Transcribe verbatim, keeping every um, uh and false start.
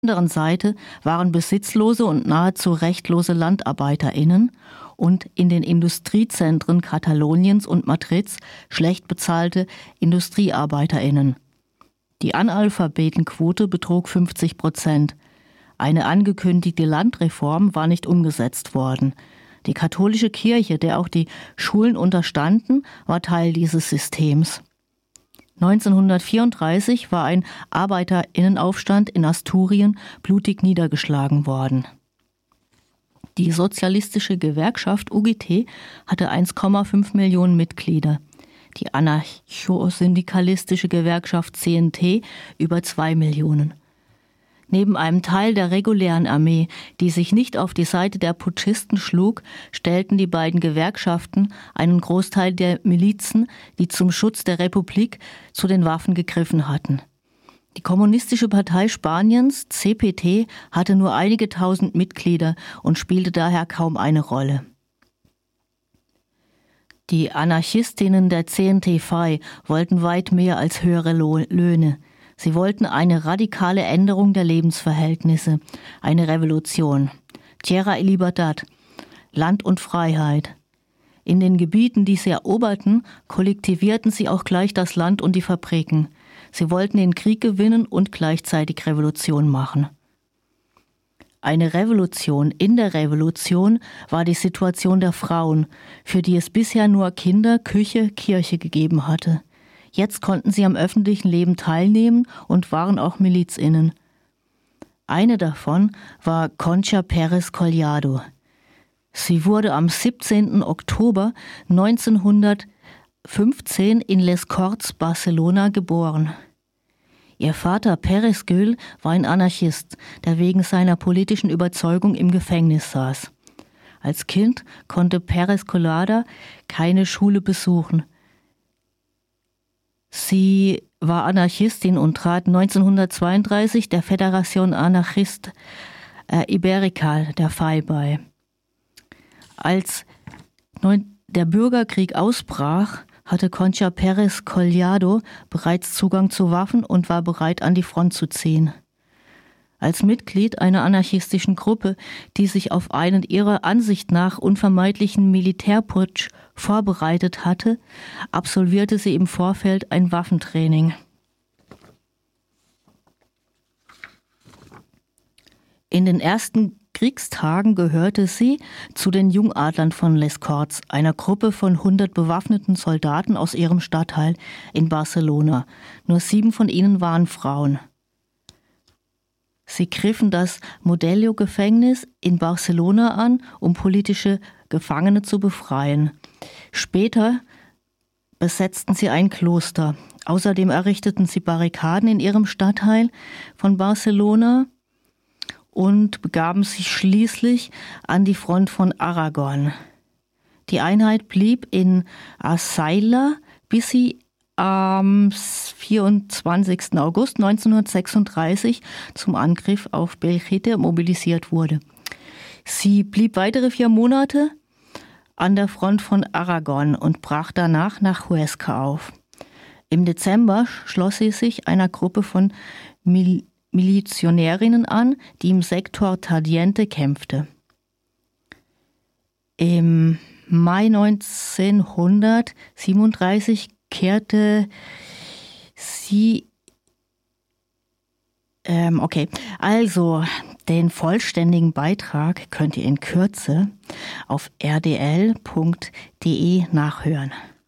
anderen Seite waren besitzlose und nahezu rechtlose LandarbeiterInnen und in den Industriezentren Kataloniens und Madrids schlecht bezahlte IndustriearbeiterInnen. Die Analphabetenquote betrug fünfzig Prozent. Eine angekündigte Landreform war nicht umgesetzt worden. Die katholische Kirche, der auch die Schulen unterstanden, war Teil dieses Systems. neunzehnhundertvierunddreißig war ein ArbeiterInnenaufstand in Asturien blutig niedergeschlagen worden. Die sozialistische Gewerkschaft U G T hatte eins Komma fünf Millionen Mitglieder, die anarcho-syndikalistische Gewerkschaft C N T über zwei Millionen. Neben einem Teil der regulären Armee, die sich nicht auf die Seite der Putschisten schlug, stellten die beiden Gewerkschaften einen Großteil der Milizen, die zum Schutz der Republik zu den Waffen gegriffen hatten. Die Kommunistische Partei Spaniens, C P T, hatte nur einige tausend Mitglieder und spielte daher kaum eine Rolle. Die Anarchistinnen der C N T F A I wollten weit mehr als höhere Löhne. Sie wollten eine radikale Änderung der Lebensverhältnisse, eine Revolution. Tierra y Libertad, Land und Freiheit. In den Gebieten, die sie eroberten, kollektivierten sie auch gleich das Land und die Fabriken. Sie wollten den Krieg gewinnen und gleichzeitig Revolution machen. Eine Revolution in der Revolution war die Situation der Frauen, für die es bisher nur Kinder, Küche, Kirche gegeben hatte. Jetzt konnten sie am öffentlichen Leben teilnehmen und waren auch MilizInnen. Eine davon war Concha Pérez Collado. Sie wurde am siebzehnten Oktober neunzehnhundertfünfzehn in Les Corts, Barcelona, geboren. Ihr Vater Pérez Gül war ein Anarchist, der wegen seiner politischen Überzeugung im Gefängnis saß. Als Kind konnte Pérez Collado keine Schule besuchen. Sie war Anarchistin und trat neunzehnhundertzweiunddreißig der Federación Anarchista äh, Ibérica, der F A I, bei. Als der Bürgerkrieg ausbrach, hatte Concha Pérez Collado bereits Zugang zu Waffen und war bereit, an die Front zu ziehen. Als Mitglied einer anarchistischen Gruppe, die sich auf einen ihrer Ansicht nach unvermeidlichen Militärputsch vorbereitet hatte, absolvierte sie im Vorfeld ein Waffentraining. In den ersten Kriegstagen gehörte sie zu den Jungadlern von Les Corts, einer Gruppe von hundert bewaffneten Soldaten aus ihrem Stadtteil in Barcelona. Nur sieben von ihnen waren Frauen. Sie griffen das Modello-Gefängnis in Barcelona an, um politische Gefangene zu befreien. Später besetzten sie ein Kloster. Außerdem errichteten sie Barrikaden in ihrem Stadtteil von Barcelona und begaben sich schließlich an die Front von Aragon. Die Einheit blieb in Azayla, bis sie am vierundzwanzigsten August neunzehnhundertsechsunddreißig zum Angriff auf Belchite mobilisiert wurde. Sie blieb weitere vier Monate an der Front von Aragon und brach danach nach Huesca auf. Im Dezember schloss sie sich einer Gruppe von Mil- Milizionärinnen an, die im Sektor Tadiente kämpfte. Im Mai neunzehnhundertsiebenunddreißig kehrte sie, ähm, okay, also den vollständigen Beitrag könnt ihr in Kürze auf r d l punkt d e nachhören.